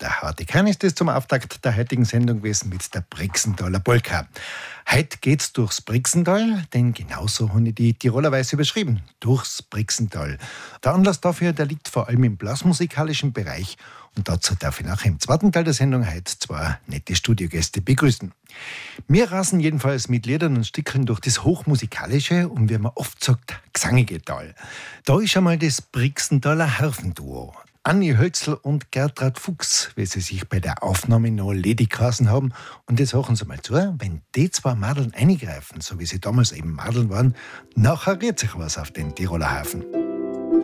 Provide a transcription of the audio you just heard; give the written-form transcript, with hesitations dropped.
Der harte Kern ist es zum Auftakt der heutigen Sendung gewesen mit der Brixentaler Polka. Heute geht's durchs Brixental, denn genauso habe ich die Tirolerweise überschrieben. Durchs Brixental. Der Anlass dafür, der liegt vor allem im blasmusikalischen Bereich. Und dazu darf ich nachher im zweiten Teil der Sendung heute zwei nette Studiogäste begrüßen. Wir rasen jedenfalls mit Liedern und Stückchen durch das hochmusikalische und wie man oft sagt, gesangige Tal. Da ist einmal das Brixentaler Harfenduo. Anni Hölzl und Gertrud Fuchs, wie sie sich bei der Aufnahme noch ledig gelassen haben. Und jetzt hören Sie mal zu, wenn die zwei Madeln eingreifen, so wie sie damals eben Madeln waren, nachher rührt sich was auf den Tiroler Hafen.